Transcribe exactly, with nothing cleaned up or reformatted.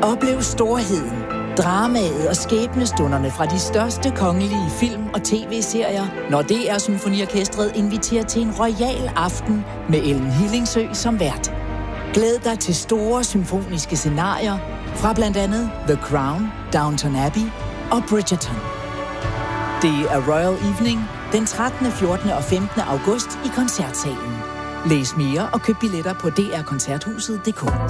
Oplev storheden, dramaet og skæbnestunderne fra de største kongelige film- og tv-serier, når D R Symfoniorkestret inviterer til en royal aften med Ellen Hillingsø som vært. Glæd dig til store symfoniske scenarier fra blandt andet The Crown, Downton Abbey og Bridgerton. Det er Royal Evening den trettende, fjortende og femtende august i Koncertsalen. Læs mere og køb billetter på d r koncerthuset punktum d k.